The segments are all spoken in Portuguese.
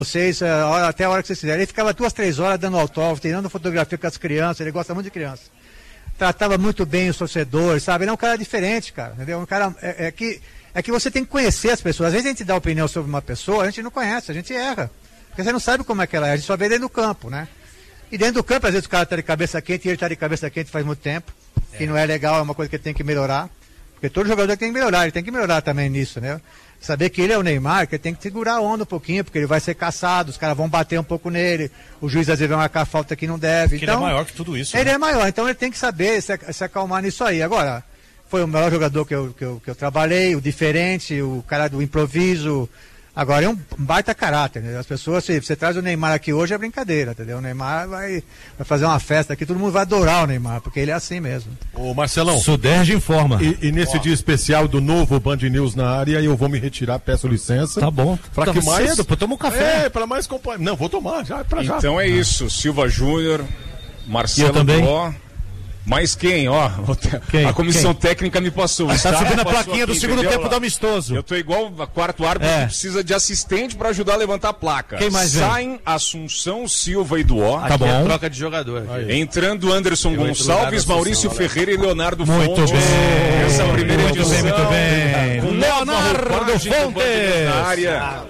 vocês até a hora que vocês quiserem. Ele ficava 2, 3 horas dando autógrafo, tirando fotografia com as crianças, ele gosta muito de criança. Tratava muito bem os torcedores, sabe? Ele é um cara diferente, cara, entendeu? Um cara, é que você tem que conhecer as pessoas. Às vezes a gente dá opinião sobre uma pessoa, a gente não conhece, a gente erra. Porque você não sabe como é que ela é, a gente só vê dentro do campo, né? E dentro do campo, às vezes o cara tá de cabeça quente e ele tá de cabeça quente faz muito tempo, que não é legal, é uma coisa que ele tem que melhorar. Porque todo jogador tem que melhorar, ele tem que melhorar também nisso, né? Saber que ele é o Neymar, que ele tem que segurar a onda um pouquinho, porque ele vai ser caçado, os caras vão bater um pouco nele, o juiz às vezes vai marcar falta que não deve. Porque então, ele é maior que tudo isso. Ele né? é maior, então ele tem que saber se acalmar nisso aí. Agora, foi o melhor jogador que eu trabalhei, o diferente, o cara do improviso. Agora é um baita caráter, né? As pessoas, se você traz o Neymar aqui hoje, é brincadeira, entendeu? O Neymar vai fazer uma festa aqui, todo mundo vai adorar o Neymar, porque ele é assim mesmo. Ô Marcelão, Suderge informa. E nesse dia especial do novo Band News na área, eu vou me retirar, peço licença. Tá bom. Pra que mais... cedo, pô, toma um café. Para mais companhia. Não, vou tomar, já, pra já. Então é isso, Silva Júnior, Marcelo Duó. Mas quem, ó, a comissão técnica me passou. Tá subindo a plaquinha aqui, do segundo entendeu? tempo do amistoso. Eu tô igual a quarto árbitro que precisa de assistente para ajudar a levantar a placa. Quem mais vem? Saem Assunção, Silva e Duó. Tá bom. É troca de jogador. Entrando Anderson Gonçalves, Maurício Ferreira e Leonardo Muito Fontes. bem. Essa primeira Muito edição. bem, muito bem. Com Leonardo roupagem do Band News na Fontes. área.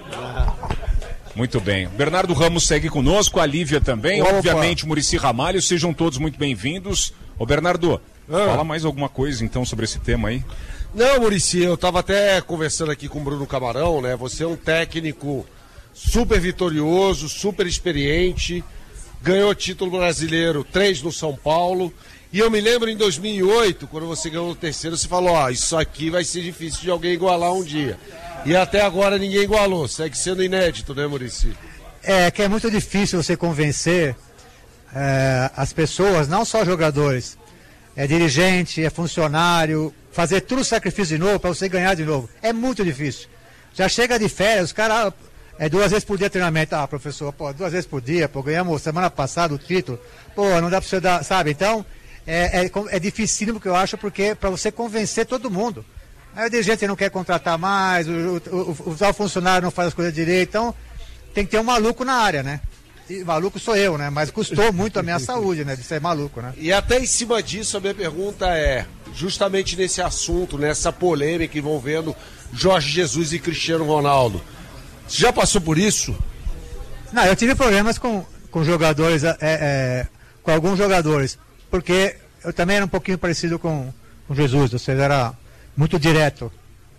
Muito bem. Bernardo Ramos segue conosco, a Lívia também, Opa. obviamente, Muricy Ramalho, sejam todos muito bem-vindos. Ô Bernardo, fala mais alguma coisa então sobre esse tema aí. Não, Muricy, eu estava até conversando aqui com o Bruno Camarão, né? Você é um técnico super vitorioso, super experiente, ganhou título brasileiro 3 no São Paulo. E eu me lembro em 2008, quando você ganhou o terceiro, você falou, ó, isso aqui vai ser difícil de alguém igualar um dia. E até agora ninguém igualou, segue sendo inédito, né, Muricy? É que é muito difícil você convencer as pessoas, não só jogadores, é dirigente, é funcionário, fazer tudo sacrifício de novo para você ganhar de novo. É muito difícil. Já chega de férias, os caras 2 vezes por dia treinamento. Ah, professor, pô, 2 vezes por dia, pô, ganhamos semana passada o título, pô, não dá para você dar, sabe? Então, é dificílimo que eu acho, porque para você convencer todo mundo. Aí o dirigente não quer contratar mais, o funcionário não faz as coisas direito, então tem que ter um maluco na área, né? E maluco sou eu, né? Mas custou muito a minha saúde, né? De ser maluco, né? E até em cima disso, a minha pergunta é, justamente nesse assunto, nessa polêmica envolvendo Jorge Jesus e Cristiano Ronaldo. Você já passou por isso? Não, eu tive problemas com jogadores, com alguns jogadores, porque eu também era um pouquinho parecido com Jesus, ou seja, era muito direto.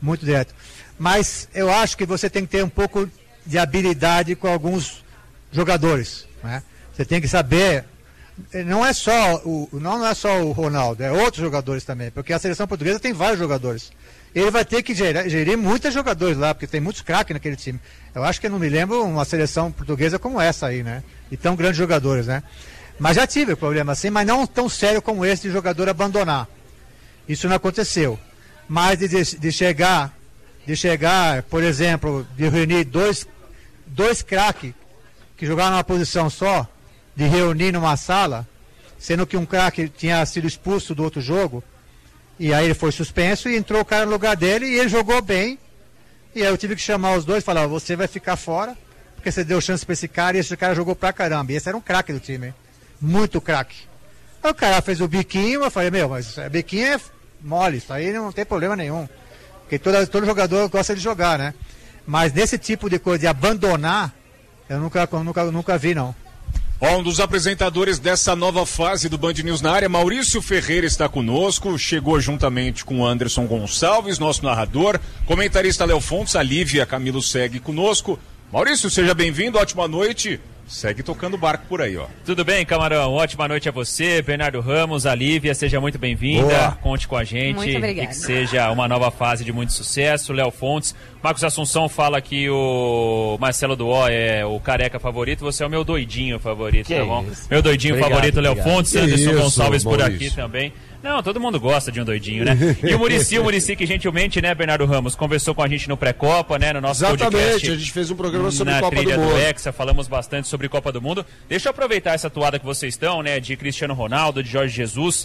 Mas eu acho que você tem que ter um pouco de habilidade com alguns jogadores, né? Você tem que saber, não é só o Ronaldo, é outros jogadores também, porque a seleção portuguesa tem vários jogadores. Ele vai ter que gerir muitos jogadores lá, porque tem muitos craques naquele time. Eu acho que eu não me lembro uma seleção portuguesa como essa aí, né? E tão grandes jogadores, né? Mas já tive problema assim, mas não tão sério como esse de jogador abandonar. Isso não aconteceu. Mas de chegar, por exemplo, de reunir dois craques que jogaram numa posição só, de reunir numa sala, sendo que um craque tinha sido expulso do outro jogo, e aí ele foi suspenso e entrou o cara no lugar dele e ele jogou bem. E aí eu tive que chamar os dois e falar, você vai ficar fora, porque você deu chance pra esse cara e esse cara jogou pra caramba. E esse era um craque do time, hein? Muito craque. Aí o cara fez o biquinho, eu falei, mas biquinho é mole, isso aí não tem problema nenhum. Porque todo jogador gosta de jogar, né? Mas nesse tipo de coisa, de abandonar, eu nunca vi, não. Um dos apresentadores dessa nova fase do Band News na área, Maurício Ferreira, está conosco, chegou juntamente com o Anderson Gonçalves, nosso narrador, comentarista Léo Fontes, a Lívia Camilo segue conosco. Maurício, seja bem-vindo, ótima noite. Segue tocando o barco por aí, ó. Tudo bem, Camarão? Ótima noite a você, Bernardo Ramos, a Lívia, seja muito bem-vinda. Boa. Conte com a gente. Muito obrigada. E que seja uma nova fase de muito sucesso. Léo Fontes. Marcos Assunção fala que o Marcelo Duó é o careca favorito, você é o meu doidinho favorito, Que tá bom? isso. Meu doidinho Obrigado, favorito, Léo obrigado. Fontes, Que Anderson isso, Gonçalves por Maurício. aqui também. Não, todo mundo gosta de um doidinho, né? E o Muricy que gentilmente, né, Bernardo Ramos, conversou com a gente no pré-copa, né, no nosso Exatamente, podcast. a gente fez um programa sobre na Copa trilha do do Mundo. Hexa, falamos bastante sobre Copa do Mundo. Deixa eu aproveitar essa toada que vocês estão, né, de Cristiano Ronaldo, de Jorge Jesus.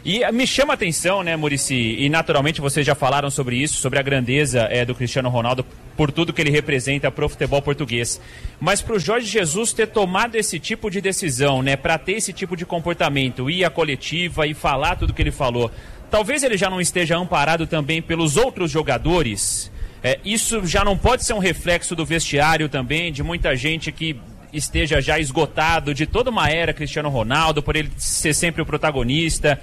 E me chama a atenção, né, Muricy, e naturalmente vocês já falaram sobre isso, sobre a grandeza do Cristiano Ronaldo, por tudo que ele representa pro futebol português. Mas pro Jorge Jesus ter tomado esse tipo de decisão, né, para ter esse tipo de comportamento, ir à coletiva e falar tudo que ele falou, talvez ele já não esteja amparado também pelos outros jogadores. Isso já não pode ser um reflexo do vestiário também, de muita gente que esteja já esgotado de toda uma era Cristiano Ronaldo, por ele ser sempre o protagonista,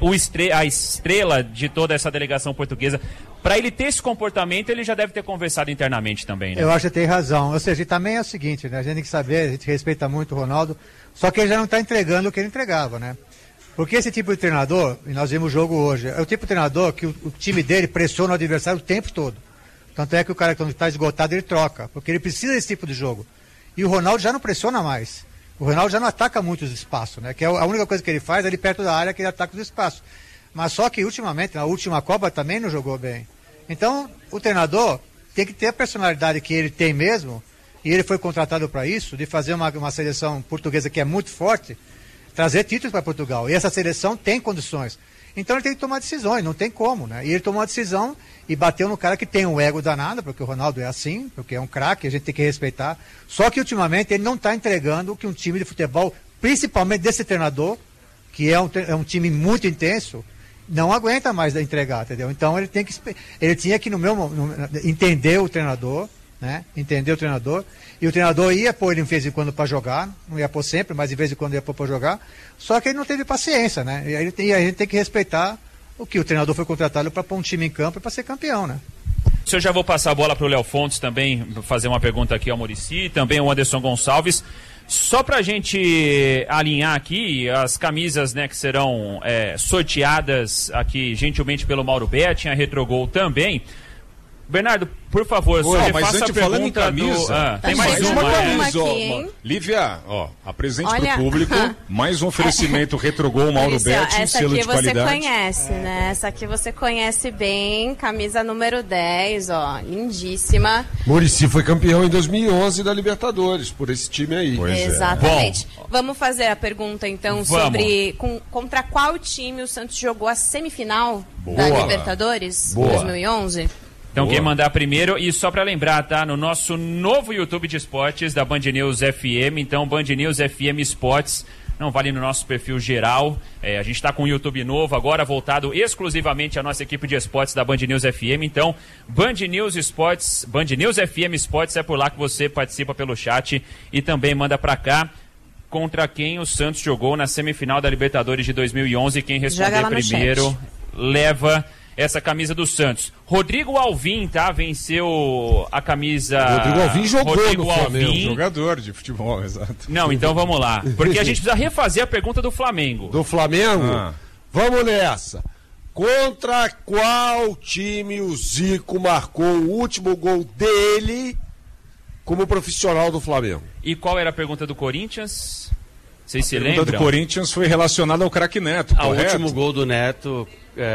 a estrela de toda essa delegação portuguesa. Para ele ter esse comportamento, ele já deve ter conversado internamente também, né? Eu acho que tem razão. Ou seja, e também é o seguinte, né? A gente tem que saber, a gente respeita muito o Ronaldo, só que ele já não está entregando o que ele entregava, né? Porque esse tipo de treinador, e nós vimos o jogo hoje, é o tipo de treinador que o time dele pressiona o adversário o tempo todo. Tanto é que o cara, quando está esgotado, ele troca, porque ele precisa desse tipo de jogo. E o Ronaldo já não pressiona mais. O Ronaldo já não ataca muito os espaços, né? Que é a única coisa que ele faz, ali perto da área, que ele ataca os espaços. Mas só que ultimamente, na última Copa, também não jogou bem. Então, o treinador tem que ter a personalidade que ele tem mesmo, e ele foi contratado para isso, de fazer uma seleção portuguesa que é muito forte, trazer títulos para Portugal. E essa seleção tem condições. Então ele tem que tomar decisões, não tem como, né? E ele tomou uma decisão e bateu no cara que tem um ego danado, porque o Ronaldo é assim, porque é um craque, a gente tem que respeitar. Só que ultimamente ele não está entregando o que um time de futebol, principalmente desse treinador, que é um time muito intenso, não aguenta mais entregar, entendeu? Então ele tinha que entender o treinador, né? Entender o treinador, e o treinador ia pôr ele de vez em quando para jogar, não ia pôr sempre, mas de vez em quando ia pôr para jogar, só que ele não teve paciência, né? E a gente tem que respeitar o que o treinador foi contratado para pôr um time em campo e para ser campeão, né? Se eu já vou passar a bola para o Léo Fontes também, fazer uma pergunta aqui ao Muricy, também ao Anderson Gonçalves. Só para a gente alinhar aqui as camisas, né, que serão sorteadas aqui gentilmente pelo Mauro Betti, a Retrogol também. Bernardo, por favor, só faça a falando em pergunta camisa, tem mais uma camisa, aqui, Lívia, apresente para o público mais um oferecimento Retrogol Mauro Betti, um selo de qualidade. Essa aqui você conhece, né? Essa aqui você conhece bem, camisa número 10, lindíssima. Muricy foi campeão em 2011 da Libertadores, por esse time aí. Pois exatamente. Vamos fazer a pergunta então sobre contra qual time o Santos jogou a semifinal da Libertadores 2011? Então quem mandar primeiro, e só para lembrar, tá? No nosso novo YouTube de esportes da Band News FM, então Band News FM Esportes, não vale no nosso perfil geral, a gente está com um YouTube novo agora, voltado exclusivamente à nossa equipe de esportes da Band News FM, então Band News Esportes, Band News FM Esportes, é por lá que você participa pelo chat e também manda para cá contra quem o Santos jogou na semifinal da Libertadores de 2011, quem responder primeiro leva essa camisa do Santos. Rodrigo Alvim, tá? Venceu a camisa... Rodrigo Alvim jogou no Flamengo. Jogador de futebol, exato. Não, então vamos lá. Porque a gente precisa refazer a pergunta do Flamengo. Do Flamengo? Vamos nessa. Contra qual time o Zico marcou o último gol dele como profissional do Flamengo? E qual era a pergunta do Corinthians? Vocês se lembram? A pergunta do Corinthians foi relacionada ao craque Neto, correto? O último gol do Neto...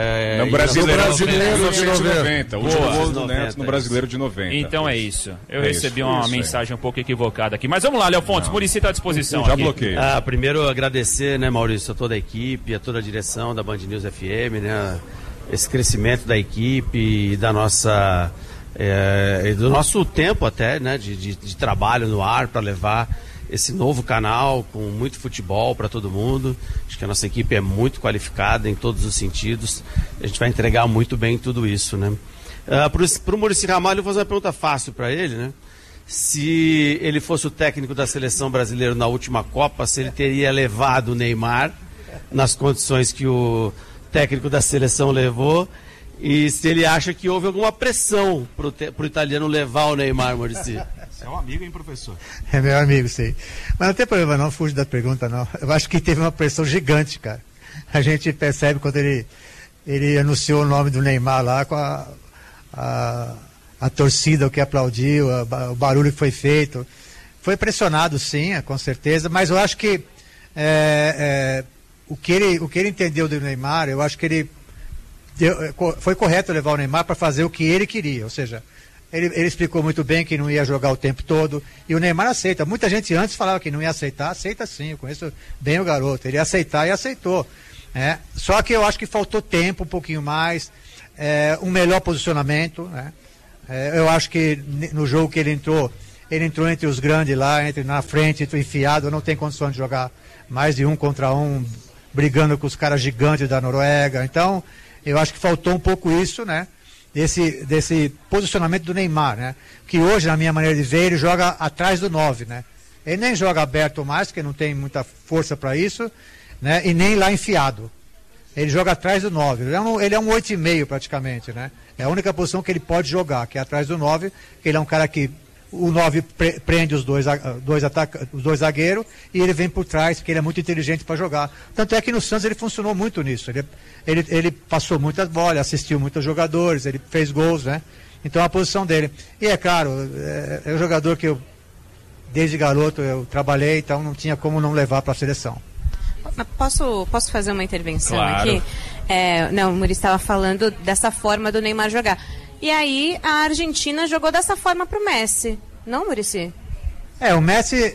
no Brasileiro de 1990. O último Boa. gol do Neto no Brasileiro de 90. Então é isso. Eu recebi uma mensagem um pouco equivocada aqui. Mas vamos lá, Léo Fontes. Muricy está à disposição. Já aqui. bloqueei. Primeiro agradecer, né, Maurício, a toda a equipe, a toda a direção da Band News FM, né, esse crescimento da equipe e da nossa... do nosso tempo até, né, de trabalho no ar para levar esse novo canal com muito futebol para todo mundo. Acho que a nossa equipe é muito qualificada em todos os sentidos. A gente vai entregar muito bem tudo isso, né? Para o Muricy Ramalho, eu vou fazer uma pergunta fácil para ele, né? Se ele fosse o técnico da seleção brasileira na última Copa, se ele teria levado o Neymar nas condições que o técnico da seleção levou, e se ele acha que houve alguma pressão para o italiano levar o Neymar, Muricy. Você é um amigo, hein, professor? É meu amigo, sim. Mas não tem problema não, fujo da pergunta não. Eu acho que teve uma pressão gigante, cara. A gente percebe quando ele anunciou o nome do Neymar lá, com a torcida, o que aplaudiu, o barulho que foi feito. Foi pressionado, sim, com certeza, mas eu acho que o que ele entendeu do Neymar, eu acho que ele foi correto levar o Neymar para fazer o que ele queria, ou seja, ele explicou muito bem que não ia jogar o tempo todo, e o Neymar aceita. Muita gente antes falava que não ia aceitar, aceita sim, eu conheço bem o garoto, ele ia aceitar e aceitou. Só que eu acho que faltou tempo, um pouquinho mais, um melhor posicionamento, né? Eu acho que no jogo que ele entrou entre os grandes lá, na frente, enfiado, não tem condição de jogar mais de 1 contra 1, brigando com os caras gigantes da Noruega. Então, eu acho que faltou um pouco isso, né? Desse posicionamento do Neymar, né? Que hoje, na minha maneira de ver, ele joga atrás do 9, né? Ele nem joga aberto mais, porque não tem muita força para isso, né? E nem lá enfiado. Ele joga atrás do 9. Ele é um 8,5 praticamente, né? É a única posição que ele pode jogar, que é atrás do 9, que ele é um cara que o 9 prende os dois zagueiros e ele vem por trás, porque ele é muito inteligente para jogar. Tanto é que no Santos ele funcionou muito nisso. Ele passou muitas bolas, assistiu muitos jogadores, ele fez gols, né? Então a posição dele. E é claro, é um jogador que desde garoto eu trabalhei, então não tinha como não levar para a seleção. Posso fazer uma intervenção claro. aqui? O Muricy estava falando dessa forma do Neymar jogar. E aí a Argentina jogou dessa forma pro Messi. Não, Muricy? O Messi...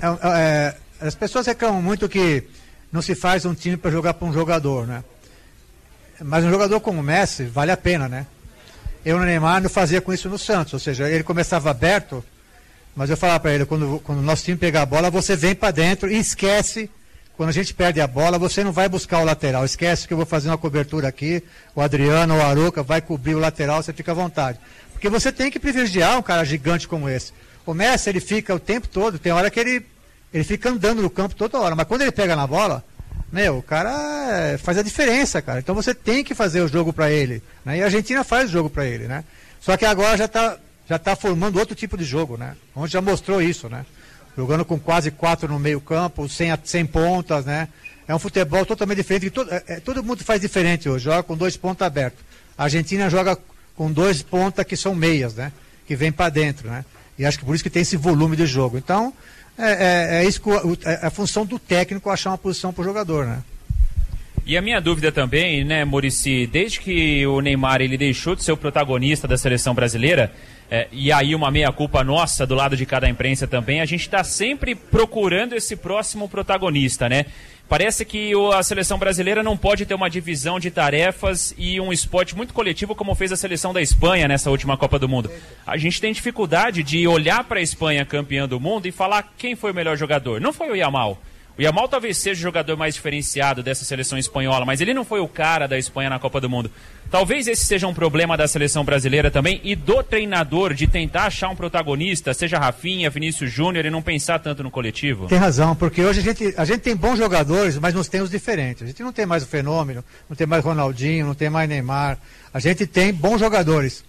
as pessoas reclamam muito que não se faz um time para jogar para um jogador, né? Mas um jogador como o Messi vale a pena, né? Eu no Neymar não fazia com isso no Santos. Ou seja, ele começava aberto, mas eu falava para ele, quando o nosso time pegar a bola, você vem para dentro e esquece. Quando a gente perde a bola, você não vai buscar o lateral. Esquece que eu vou fazer uma cobertura aqui, o Adriano ou o Arouca vai cobrir o lateral, você fica à vontade. Porque você tem que privilegiar um cara gigante como esse. O Messi, ele fica o tempo todo, tem hora que ele fica andando no campo toda hora, mas quando ele pega na bola, o cara faz a diferença, cara. Então você tem que fazer o jogo para ele, né? E a Argentina faz o jogo para ele, né? Só que agora já tá formando outro tipo de jogo, né? Onde já mostrou isso, né? Jogando com quase 4 no meio campo, sem pontas, né? É um futebol totalmente diferente. Todo mundo faz diferente hoje, joga com 2 pontas abertos. A Argentina joga com 2 pontas que são meias, né? Que vem para dentro, né? E acho que por isso que tem esse volume de jogo. Então, isso a função do técnico achar uma posição para o jogador, né? E a minha dúvida também, né, Muricy, desde que o Neymar ele deixou de ser o protagonista da seleção brasileira, e aí uma meia-culpa nossa do lado de cada imprensa também, a gente está sempre procurando esse próximo protagonista, né? Parece que a seleção brasileira não pode ter uma divisão de tarefas e um esporte muito coletivo como fez a seleção da Espanha nessa última Copa do Mundo. A gente tem dificuldade de olhar para a Espanha campeã do mundo e falar quem foi o melhor jogador. Não foi o Yamal. O Yamal talvez seja o jogador mais diferenciado dessa seleção espanhola, mas ele não foi o cara da Espanha na Copa do Mundo. Talvez esse seja um problema da seleção brasileira também e do treinador de tentar achar um protagonista, seja Rafinha, Vinícius Júnior, e não pensar tanto no coletivo. Tem razão, porque hoje a gente tem bons jogadores, mas nós temos diferentes. A gente não tem mais o Fenômeno, não tem mais Ronaldinho, não tem mais Neymar. A gente tem bons jogadores.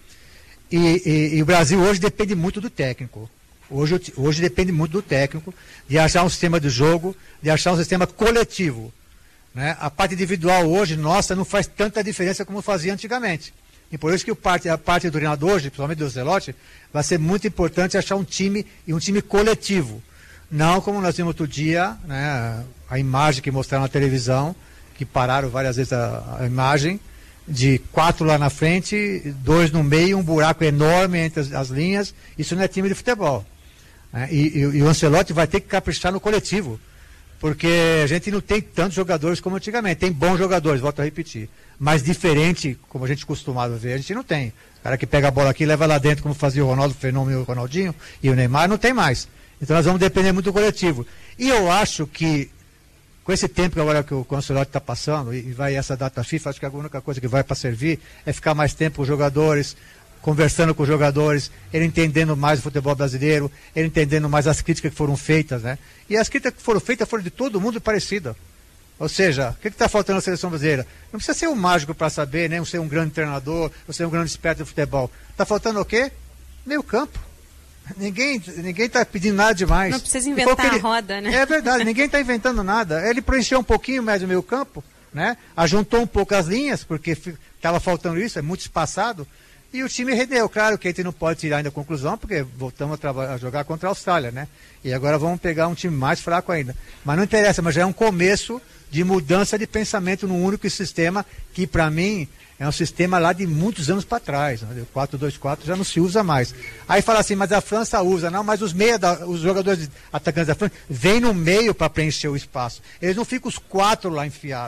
E o Brasil hoje depende muito do técnico. Hoje depende muito do técnico, de achar um sistema de jogo, de achar um sistema coletivo, né? A parte individual hoje, nossa, não faz tanta diferença como fazia antigamente. E por isso que a parte do treinador hoje, principalmente do Ancelotti, vai ser muito importante achar um time coletivo. Não como nós vimos outro dia, né? A imagem que mostraram na televisão, que pararam várias vezes a imagem, de 4 lá na frente, 2 no meio, um buraco enorme entre as linhas. Isso não é time de futebol. E o Ancelotti vai ter que caprichar no coletivo, porque a gente não tem tantos jogadores como antigamente. Tem bons jogadores, volto a repetir, mas diferente, como a gente costumava ver, a gente não tem. O cara que pega a bola aqui e leva lá dentro, como fazia o Ronaldo, o Fenômeno, o Ronaldinho e o Neymar, não tem mais. Então nós vamos depender muito do coletivo. E eu acho que, com esse tempo agora que o Ancelotti está passando, e vai essa data FIFA, acho que a única coisa que vai para servir é ficar mais tempo com os jogadores, conversando com os jogadores, ele entendendo mais o futebol brasileiro, ele entendendo mais as críticas que foram feitas, né? E as críticas que foram feitas foram de todo mundo parecidas. Ou seja, o que está faltando na seleção brasileira? Não precisa ser um mágico para saber, nem ser um grande treinador, ou ser um grande esperto de futebol. Está faltando o quê? Meio campo. Ninguém está pedindo nada demais. Não precisa inventar a roda, né? É verdade, ninguém está inventando nada. Ele preencheu um pouquinho mais o meio campo, né? Ajuntou um pouco as linhas, porque estava faltando isso, é muito espaçado. E o time rendeu. Claro que a gente não pode tirar ainda a conclusão, porque voltamos a jogar contra a Austrália, né? E agora vamos pegar um time mais fraco ainda. Mas não interessa, mas já é um começo de mudança de pensamento num único sistema, que para mim é um sistema lá de muitos anos para trás. Né? O 4-2-4 já não se usa mais. Aí fala assim, mas a França usa. Não, mas os jogadores atacantes da França vêm no meio para preencher o espaço. Eles não ficam os 4 lá enfiados.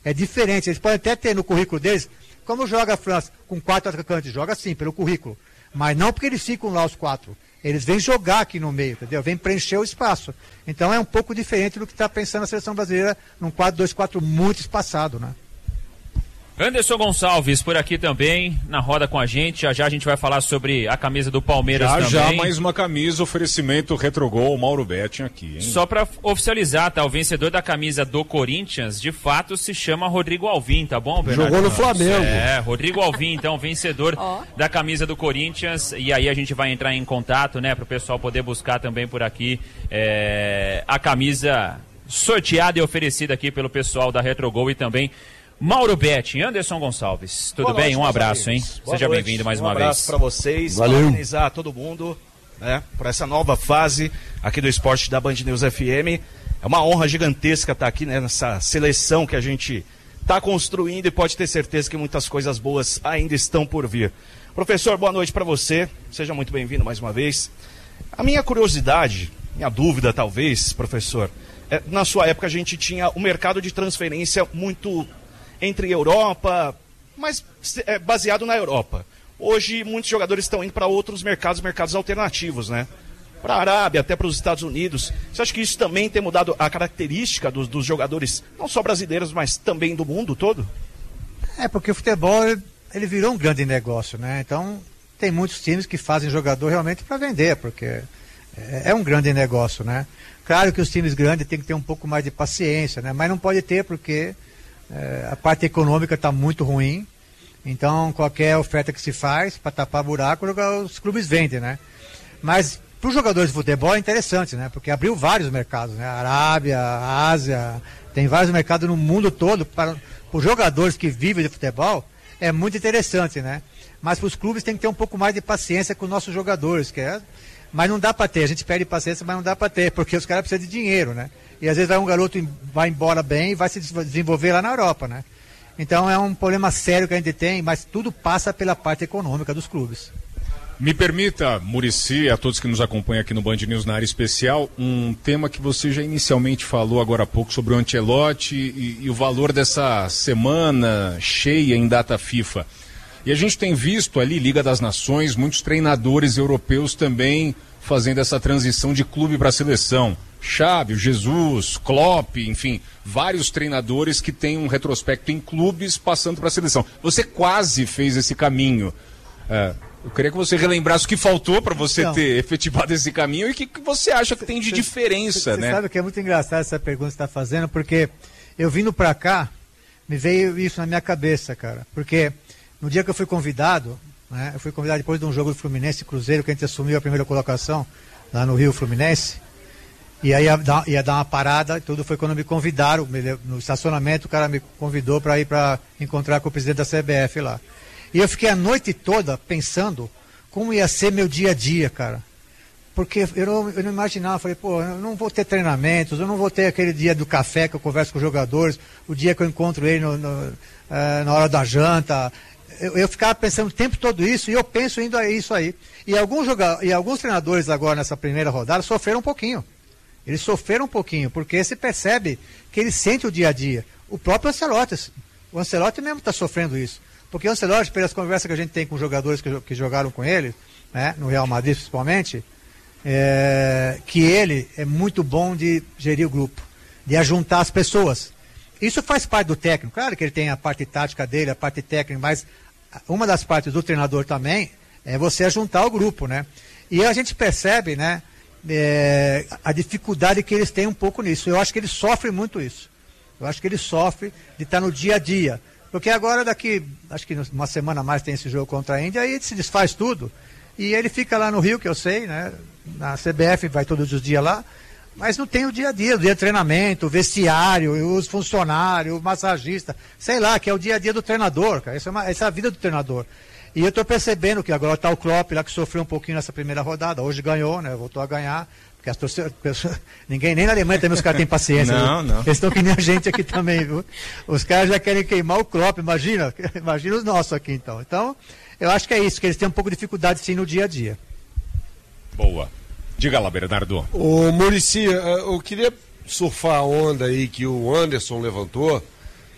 É diferente, eles podem até ter no currículo deles, como joga a França com 4 atacantes, joga sim, pelo currículo. Mas não porque eles ficam lá os 4. Eles vêm jogar aqui no meio, entendeu? Vêm preencher o espaço. Então é um pouco diferente do que está pensando a seleção brasileira num 4-2-4 muito espaçado, né? Anderson Gonçalves por aqui também, na roda com a gente. Já a gente vai falar sobre a camisa do Palmeiras também. Já mais uma camisa, oferecimento Retrogol, Mauro Betting aqui, hein? Só para oficializar, tá? O vencedor da camisa do Corinthians, de fato, se chama Rodrigo Alvim, tá bom, Bernardo? Jogou no Flamengo. Rodrigo Alvim, então, vencedor da camisa do Corinthians. E aí a gente vai entrar em contato, né, pro pessoal poder buscar também por aqui a camisa sorteada e oferecida aqui pelo pessoal da Retrogol e também Mauro Betting, Anderson Gonçalves, tudo bem? Um abraço, hein? Seja bem-vindo mais uma vez. Um abraço para vocês, parabenizar todo mundo, né, por essa nova fase aqui do esporte da Band News FM. É uma honra gigantesca estar aqui, né, nessa seleção que a gente está construindo e pode ter certeza que muitas coisas boas ainda estão por vir. Professor, boa noite para você, seja muito bem-vindo mais uma vez. A minha curiosidade, minha dúvida talvez, professor, na sua época a gente tinha um mercado de transferência muito entre Europa, mas baseado na Europa. Hoje muitos jogadores estão indo para outros mercados alternativos, né? Para a Arábia, até para os Estados Unidos. Você acha que isso também tem mudado a característica dos jogadores, não só brasileiros, mas também do mundo todo? Porque o futebol ele virou um grande negócio, né? Então tem muitos times que fazem jogador realmente para vender, porque é um grande negócio, né? Claro que os times grandes têm que ter um pouco mais de paciência, né? Mas não pode ter porque a parte econômica está muito ruim, então qualquer oferta que se faz para tapar buraco, os clubes vendem, né? Mas para os jogadores de futebol é interessante, né? Porque abriu vários mercados, né? Arábia, Ásia, tem vários mercados no mundo todo. Para os jogadores que vivem de futebol é muito interessante, né? Mas para os clubes tem que ter um pouco mais de paciência com os nossos jogadores, mas não dá para ter, a gente perde paciência, mas não dá para ter, porque os caras precisam de dinheiro, né? E às vezes um garoto vai embora bem e vai se desenvolver lá na Europa, né? Então é um problema sério que a gente tem, mas tudo passa pela parte econômica dos clubes. Me permita, Muricy, a todos que nos acompanham aqui no Band News na área especial, um tema que você já inicialmente falou agora há pouco sobre o Ancelotti e o valor dessa semana cheia em data FIFA. E a gente tem visto ali, Liga das Nações, muitos treinadores europeus também fazendo essa transição de clube para seleção. Xavi, Jesus, Klopp, enfim, vários treinadores que têm um retrospecto em clubes passando para a seleção. Você quase fez esse caminho. Eu queria que você relembrasse o que faltou para você ter efetivado esse caminho e o que você acha que tem de diferença, né? Você sabe que é muito engraçado essa pergunta que você está fazendo, porque eu vindo para cá, me veio isso na minha cabeça, cara. Porque no dia que eu fui convidado, né, eu fui convidado depois de um jogo do Fluminense e Cruzeiro, que a gente assumiu a primeira colocação lá no Rio Fluminense, e aí ia dar uma parada, e tudo foi quando me convidaram, no estacionamento o cara me convidou para ir para encontrar com o presidente da CBF lá. E eu fiquei a noite toda pensando como ia ser meu dia a dia, cara. Porque eu não imaginava, falei, eu não vou ter treinamentos, eu não vou ter aquele dia do café que eu converso com os jogadores, o dia que eu encontro ele na hora da janta. Eu ficava pensando o tempo todo isso, e eu penso indo a isso aí. E alguns treinadores agora nessa primeira rodada sofreram um pouquinho. Eles sofreram um pouquinho, porque se percebe que ele sente o dia a dia. O próprio Ancelotti, mesmo está sofrendo isso. Porque o Ancelotti, pelas conversas que a gente tem com jogadores que jogaram com ele, né, no Real Madrid principalmente, que ele é muito bom de gerir o grupo, de ajuntar as pessoas. Isso faz parte do técnico. Claro que ele tem a parte tática dele, a parte técnica, mas uma das partes do treinador também é você ajuntar o grupo, né? E a gente percebe, né, a dificuldade que eles têm um pouco nisso. Eu acho que eles sofrem muito isso. Eu acho que eles sofrem de estar no dia a dia. Porque agora acho que uma semana a mais tem esse jogo contra a Índia, aí se desfaz tudo. E ele fica lá no Rio, que eu sei, né? Na CBF vai todos os dias lá, mas não tem o dia a dia de treinamento, o vestiário, os funcionários, o massagista, sei lá, que é o dia a dia do treinador, cara. Essa é a vida do treinador. E eu estou percebendo que agora está o Klopp lá, que sofreu um pouquinho nessa primeira rodada, hoje ganhou, né? Voltou a ganhar. Porque as pessoas, ninguém, nem na Alemanha também os caras têm paciência. Não, viu? Eles estão que nem a gente aqui também, viu? Os caras já querem queimar o Klopp, imagina os nossos aqui então. Então, eu acho que é isso, que eles têm um pouco de dificuldade sim no dia a dia. Boa. Diga lá, Bernardo. Ô, Muricy, eu queria surfar a onda aí que o Anderson levantou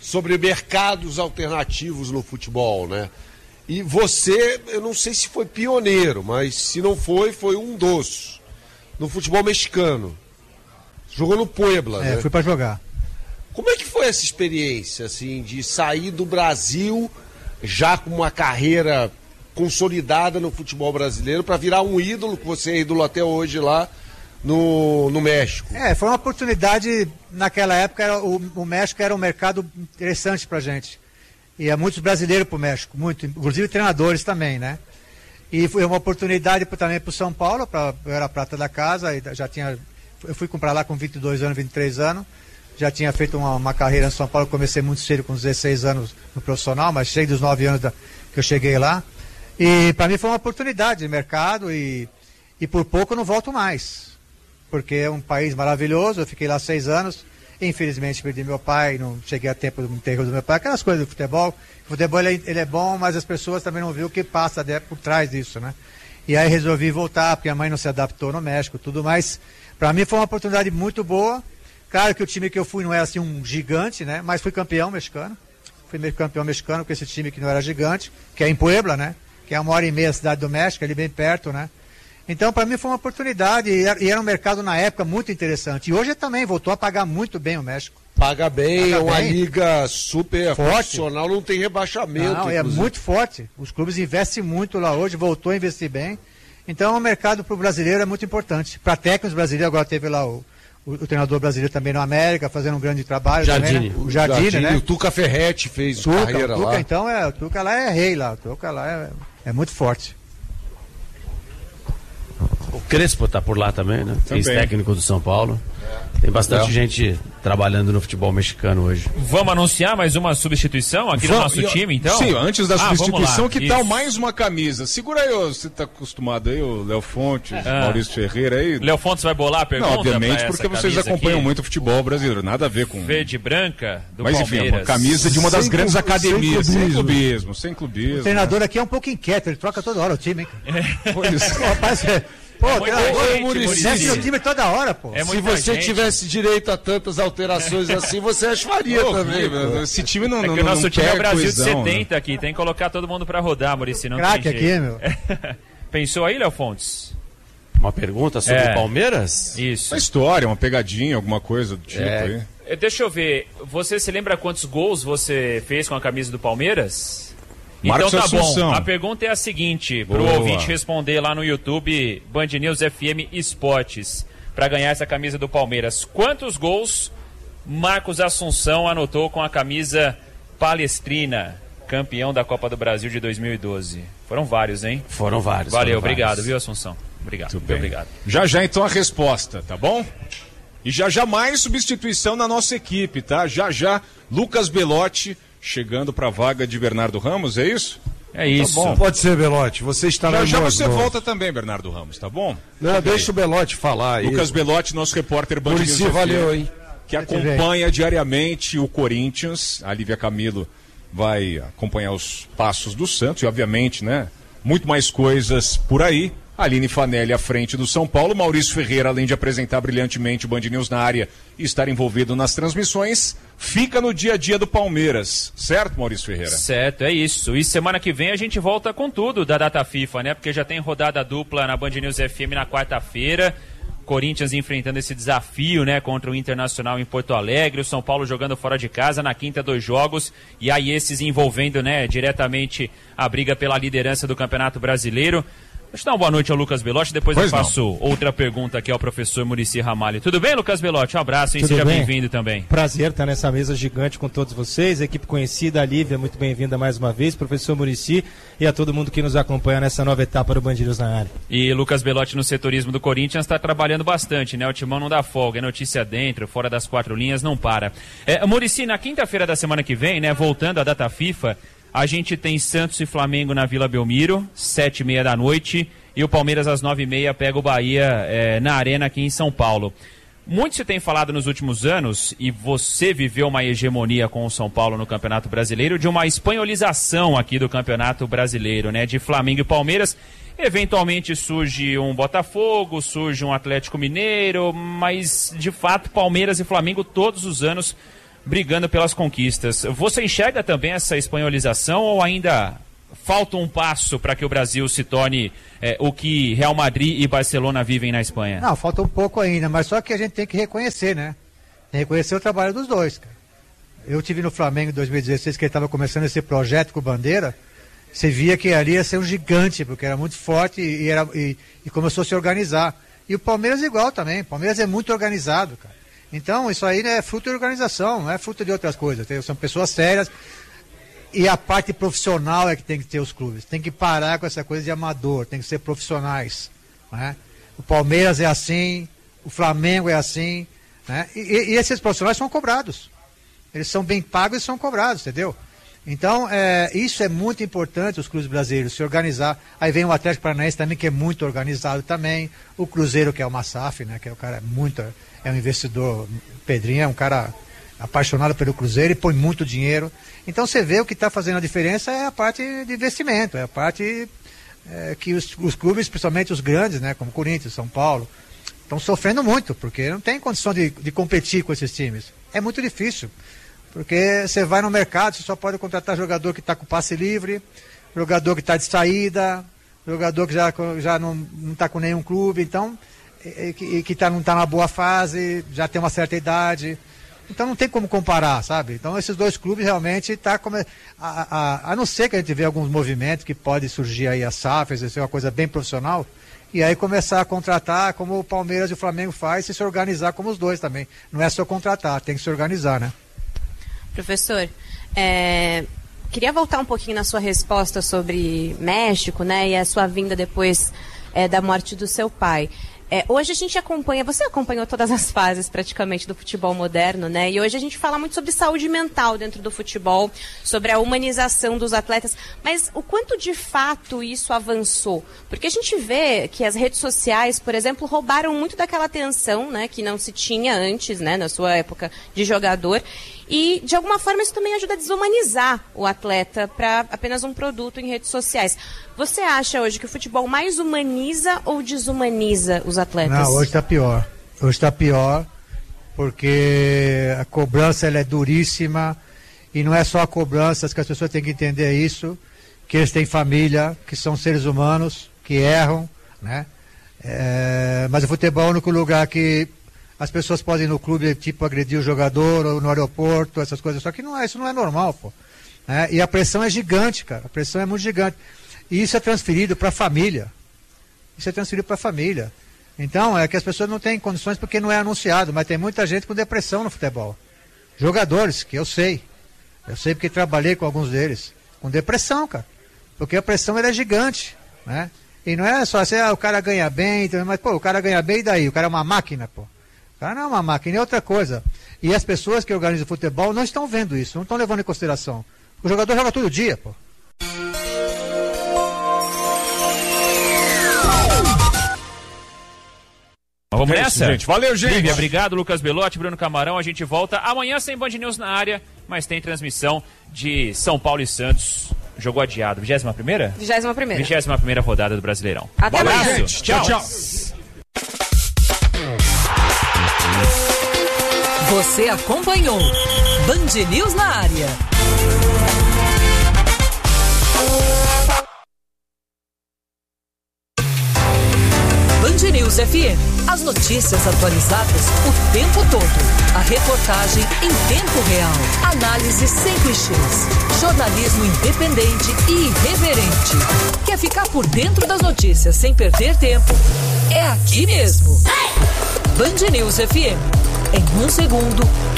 sobre mercados alternativos no futebol, né? E você, eu não sei se foi pioneiro, mas se não foi um dos no futebol mexicano. Jogou no Puebla, né? Fui para jogar. Como é que foi essa experiência, assim, de sair do Brasil já com uma carreira consolidada no futebol brasileiro para virar um ídolo, que você é ídolo até hoje lá no México? Foi uma oportunidade, naquela época o México era um mercado interessante pra gente. E há muitos brasileiros pro México, muito, inclusive treinadores também, né? E foi uma oportunidade também pro São Paulo, eu era a prata da casa, e eu fui comprar lá com 22 anos, 23 anos, já tinha feito uma carreira em São Paulo, comecei muito cedo com 16 anos no profissional, mas cheguei dos 9 anos que eu cheguei lá. E para mim foi uma oportunidade de mercado e por pouco eu não volto mais. Porque é um país maravilhoso, eu fiquei lá 6 anos, infelizmente perdi meu pai, não cheguei a tempo do enterro do meu pai, aquelas coisas do futebol. O futebol ele é bom, mas as pessoas também não viram o que passa por trás disso, né? E aí resolvi voltar, porque a mãe não se adaptou no México, tudo mais. Para mim foi uma oportunidade muito boa. Claro que o time que eu fui não era assim um gigante, né? Mas fui campeão mexicano. Fui campeão mexicano com esse time que não era gigante, que é em Puebla, né? Que é 1h30 da cidade do México, ali bem perto, né? Então, para mim foi uma oportunidade e era um mercado na época muito interessante. E hoje também voltou a pagar muito bem o México. Paga bem, é uma liga super forte, profissional, não tem rebaixamento. Não, é muito forte. Os clubes investem muito lá hoje, voltou a investir bem. Então, o mercado para o brasileiro é muito importante. Para técnicos brasileiros, agora teve lá o treinador brasileiro também no América, fazendo um grande trabalho. Jardine. Também, né? O Jardine, né? O Tuca Ferretti fez carreira lá. Então, o Tuca lá é rei lá. O Tuca lá é muito forte. O Crespo tá por lá também, né? Ex-técnico do São Paulo. Tem bastante gente trabalhando no futebol mexicano hoje. Vamos anunciar mais uma substituição aqui no nosso time, então? Sim, antes da substituição, que tal mais uma camisa? Segura aí, você tá acostumado aí, o Léo Fontes, Maurício Ferreira aí. Léo Fontes vai bolar a pergunta? Não, obviamente, porque vocês acompanham muito o futebol brasileiro, nada a ver com... Verde e branca do Mas Palmeiras. enfim, uma camisa de uma das grandes academias. Sem clubismo. O treinador aqui é um pouco inquieto, ele troca toda hora o time, hein? Pois é. Rapaz, desce o time toda hora, pô. Se você tivesse direito a tantas alterações assim, você as faria também. Esse time não que o nosso time é o Brasil de 70 aqui, tem que colocar todo mundo pra rodar, Muricy. Craque aqui, meu. Pensou aí, Léo Fontes? Uma pergunta sobre o Palmeiras? Isso. Uma história, uma pegadinha, alguma coisa do tipo aí. Deixa eu ver, você se lembra quantos gols você fez com a camisa do Palmeiras? Marcos então tá Assunção. bom, a pergunta é a seguinte, pro ouvinte responder lá no YouTube, Band News FM Esportes, para ganhar essa camisa do Palmeiras. Quantos gols Marcos Assunção anotou com a camisa palestrina, campeão da Copa do Brasil de 2012? Foram vários, hein? Foram vários. Valeu, obrigado, viu, Assunção? Obrigado, muito obrigado. Já então a resposta, tá bom? E já mais substituição na nossa equipe, tá? Já Lucas Belotti chegando para a vaga de Bernardo Ramos, é isso? É isso. Tá bom, pode ser, Belotti. Você está na Já você volta também, Bernardo Ramos, tá bom? Não, deixa o Belotti falar aí. Lucas Belotti, nosso repórter Band News FM, valeu, hein? Que acompanha diariamente o Corinthians. A Lívia Camilo vai acompanhar os passos do Santos e, obviamente, né, muito mais coisas por aí. Aline Fanelli à frente do São Paulo, Maurício Ferreira, além de apresentar brilhantemente o Band News na área e estar envolvido nas transmissões, fica no dia a dia do Palmeiras, certo, Maurício Ferreira? Certo, é isso. E semana que vem a gente volta com tudo da data FIFA, né? Porque já tem rodada dupla na Band News FM na quarta-feira. Corinthians enfrentando esse desafio, né, contra o Internacional em Porto Alegre, o São Paulo jogando fora de casa, na quinta 2 jogos, e aí esses envolvendo, né, diretamente a briga pela liderança do Campeonato Brasileiro. Deixa eu dar uma boa noite ao Lucas Belotti, depois eu faço outra pergunta aqui ao professor Muricy Ramalho. Tudo bem, Lucas Belotti? Um abraço, hein? Seja bem-vindo também. Prazer estar nessa mesa gigante com todos vocês, a equipe conhecida, a Lívia, muito bem-vinda mais uma vez, professor Muricy, e a todo mundo que nos acompanha nessa nova etapa do Band News na área. E Lucas Belotti no setorismo do Corinthians está trabalhando bastante, né? O timão não dá folga, é notícia dentro, fora das 4 linhas, não para. Muricy, na quinta-feira da semana que vem, né, voltando à data FIFA, a gente tem Santos e Flamengo na Vila Belmiro, 7h30 da noite, e o Palmeiras às 9h30 pega o Bahia na Arena aqui em São Paulo. Muito se tem falado nos últimos anos, e você viveu uma hegemonia com o São Paulo no Campeonato Brasileiro, de uma espanholização aqui do Campeonato Brasileiro, né? De Flamengo e Palmeiras. Eventualmente surge um Botafogo, surge um Atlético Mineiro, mas de fato Palmeiras e Flamengo todos os anos brigando pelas conquistas. Você enxerga também essa espanholização ou ainda falta um passo para que o Brasil se torne o que Real Madrid e Barcelona vivem na Espanha? Não, falta um pouco ainda, mas só que a gente tem que reconhecer, né? Tem que reconhecer o trabalho dos dois, cara. Eu tive no Flamengo em 2016, que ele estava começando esse projeto com o Bandeira. Você via que ali ia ser um gigante, porque era muito forte e começou a se organizar. E o Palmeiras igual também. O Palmeiras é muito organizado, cara. Então, isso aí é fruto de organização, não é fruto de outras coisas. São pessoas sérias. E a parte profissional é que tem que ter os clubes. Tem que parar com essa coisa de amador, tem que ser profissionais. Né? O Palmeiras é assim, o Flamengo é assim. Né? E esses profissionais são cobrados. Eles são bem pagos e são cobrados, entendeu? Então, isso é muito importante, os clubes brasileiros se organizar. Aí vem o Atlético Paranaense também, que é muito organizado também. O Cruzeiro, que é uma SAF, né? Que é o cara é um investidor. Pedrinho é um cara apaixonado pelo Cruzeiro e põe muito dinheiro. Então você vê o que está fazendo a diferença é a parte de investimento, é a parte que os clubes, principalmente os grandes, né? Como Corinthians, São Paulo, estão sofrendo muito, porque não tem condição de competir com esses times. É muito difícil. Porque você vai no mercado, você só pode contratar jogador que está com passe livre, jogador que está de saída, jogador que já não está com nenhum clube, então, que não está na boa fase, já tem uma certa idade. Então não tem como comparar, sabe? Então esses dois clubes realmente estão a não ser que a gente vê alguns movimentos que pode surgir aí a SAF, ser uma coisa bem profissional, e aí começar a contratar como o Palmeiras e o Flamengo faz, e se organizar como os dois também. Não é só contratar, tem que se organizar, né? Professor, queria voltar um pouquinho na sua resposta sobre México, né, e a sua vinda depois da morte do seu pai. Hoje a gente você acompanhou todas as fases praticamente do futebol moderno, né? E hoje a gente fala muito sobre saúde mental dentro do futebol, sobre a humanização dos atletas, mas o quanto de fato isso avançou? Porque a gente vê que as redes sociais, por exemplo, roubaram muito daquela atenção, né, que não se tinha antes, né, na sua época de jogador. E, de alguma forma, isso também ajuda a desumanizar o atleta para apenas um produto em redes sociais. Você acha hoje que o futebol mais humaniza ou desumaniza os atletas? Não, hoje está pior. Hoje está pior porque a cobrança ela é duríssima e não é só a cobrança, que as pessoas têm que entender isso, que eles têm família, que são seres humanos, que erram, né? Mas o futebol é o único lugar que as pessoas podem ir no clube, tipo, agredir o jogador, ou no aeroporto, essas coisas. Só que isso não é normal, pô. E a pressão é gigante, cara. A pressão é muito gigante. E isso é transferido para a família. Isso é transferido para a família. Então, é que as pessoas não têm condições porque não é anunciado, mas tem muita gente com depressão no futebol. Jogadores, que eu sei. Eu sei porque trabalhei com alguns deles. Com depressão, cara. Porque a pressão ela é gigante, né? E não é só assim, o cara ganha bem, mas, pô, o cara ganha bem e daí? O cara é uma máquina, pô. O cara não é uma máquina, é outra coisa. E as pessoas que organizam o futebol não estão vendo isso, não estão levando em consideração. O jogador joga todo dia, pô. Vamos nessa? Gente. Valeu, gente. Lívia, obrigado, Lucas Belotti, Bruno Camarão. A gente volta amanhã sem Band News na área, mas tem transmissão de São Paulo e Santos. Jogo adiado. 21ª? 21ª. 21ª rodada do Brasileirão. Até abraço. mais. Gente. Tchau, tchau. Você acompanhou Band News na área. Band News FM. As notícias atualizadas o tempo todo. A reportagem em tempo real. Análise sem clichês. Jornalismo independente e irreverente. Quer ficar por dentro das notícias sem perder tempo? É aqui mesmo. Band News FM. Em um segundo,